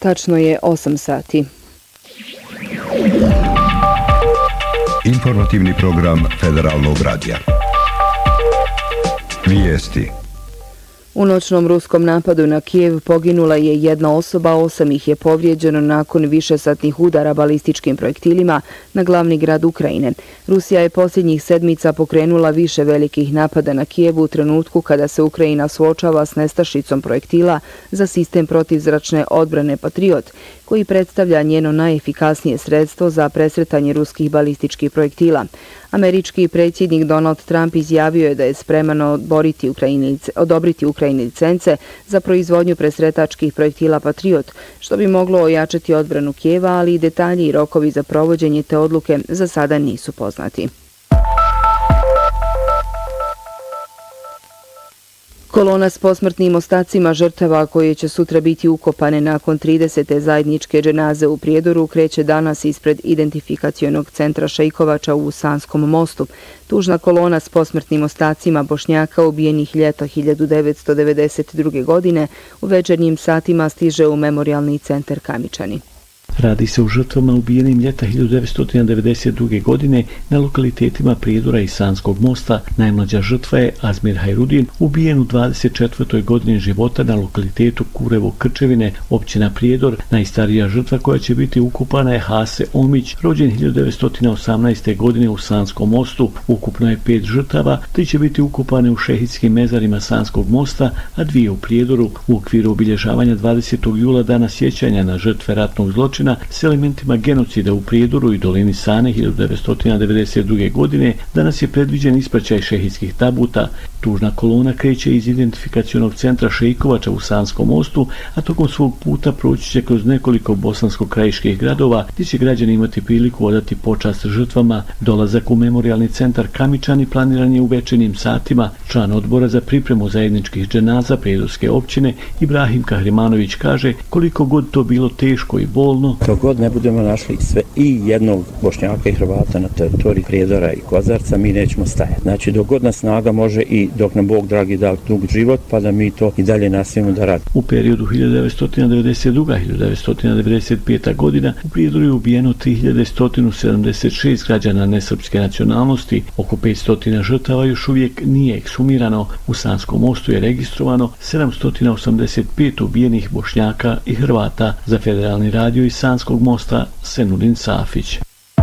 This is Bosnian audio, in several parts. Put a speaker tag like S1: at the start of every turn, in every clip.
S1: Tačno je 8 sati.
S2: Informativni program Federalnog radija. Vijesti.
S1: U noćnom ruskom napadu na Kijev poginula je jedna osoba, 8 ih je povrijeđeno nakon višesatnih udara balističkim projektilima na glavni grad Ukrajine. Rusija je posljednjih sedmica pokrenula više velikih napada na Kijevu u trenutku kada se Ukrajina suočava s nestašicom projektila za sistem protivzračne odbrane Patriot, koji predstavlja njeno najefikasnije sredstvo za presretanje ruskih balističkih projektila. Američki predsjednik Donald Trump izjavio je da je spreman odobriti Ukrajini licence za proizvodnju presretačkih projektila Patriot, što bi moglo ojačati odbranu Kijeva, ali i detalji i rokovi za provođenje te odluke za sada nisu poznati. Kolona s posmrtnim ostacima žrtava koje će sutra biti ukopane nakon 30. zajedničke dženaze u Prijedoru kreće danas ispred identifikacionog centra Šejkovača u Sanskom mostu. Tužna kolona s posmrtnim ostacima Bošnjaka ubijenih ljeta 1992. godine u večernjim satima stiže u memorijalni centar Kamičani.
S3: Radi se o žrtvama ubijenim ljeta 1992. godine na lokalitetima Prijedora i Sanskog mosta. Najmlađa žrtva je Azmir Hajrudin, ubijen u 24. godini života na lokalitetu Kurevo Krčevine, općina Prijedor. Najstarija žrtva koja će biti ukopana je Hase Omić, rođen 1918. godine u Sanskom mostu. Ukupno je 5 žrtava, 3 će biti ukopane u šehitskim mezarima Sanskog mosta, a 2 u Prijedoru. U okviru obilježavanja 20. jula dana sjećanja na žrtve ratnog zločina s elementima genocida u Prijedoru i dolini Sane 1992. godine, danas je predviđen ispraćaj šehidskih tabuta. Tužna kolona kreće iz identifikacionog centra Šejkovača u Sanskom mostu, a tokom svog puta proći će kroz nekoliko bosansko-krajiških gradova, gdje će građani imati priliku odati počast žrtvama. Dolazak u memorijalni centar Kamičani planiran je u večernjim satima. Član odbora za pripremu zajedničkih dženaza Prijedorske općine Ibrahim Kahrimanović kaže, koliko god to bilo teško i bolno,
S4: dok god ne budemo našli sve i jednog Bošnjaka i Hrvata na teritoriji Prijedora i Kozarca, mi nećemo stajati. Znači, dok god nas snaga može i dok nam Bog dragi da dug život, pa da mi to i dalje nastavimo da radimo.
S3: U periodu 1992-1995. godina u Prijedoru je ubijeno 3176 građana nesrpske nacionalnosti. Oko 500 žrtava još uvijek nije ekshumirano. U Sanskom mostu je registrovano 785 ubijenih Bošnjaka i Hrvata. Za Federalni radio iz Sanskog mosta Senudin Safić.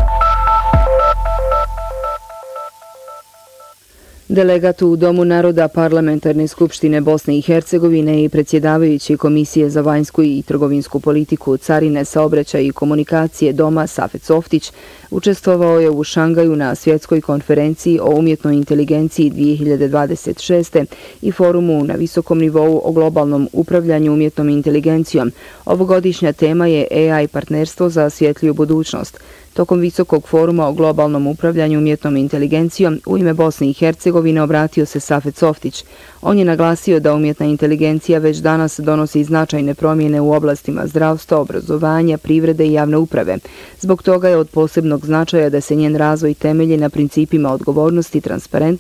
S1: Delegat u Domu naroda Parlamentarne skupštine Bosne i Hercegovine i predsjedavajući Komisije za vanjsku i trgovinsku politiku, carine, saobraćaj i komunikacije Doma Safet Softić učestvovao je u Šangaju na svjetskoj konferenciji o umjetnoj inteligenciji 2026. i forumu na visokom nivou o globalnom upravljanju umjetnom inteligencijom. Ovogodišnja tema je AI partnerstvo za svjetliju budućnost. Tokom visokog foruma o globalnom upravljanju umjetnom inteligencijom u ime Bosne i Hercegovine obratio se Safet Softić. On je naglasio da umjetna inteligencija već danas donosi značajne promjene u oblastima zdravstva, obrazovanja, privrede i javne uprave. Zbog toga je od posebnog značaja da se njen razvoj temelji na principima odgovornosti,